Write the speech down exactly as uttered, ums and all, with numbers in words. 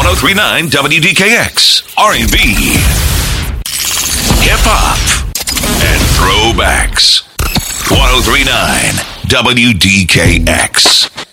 oh three point nine W D K X, R and B, hip hop, and throwbacks. one oh three point nine W D K X.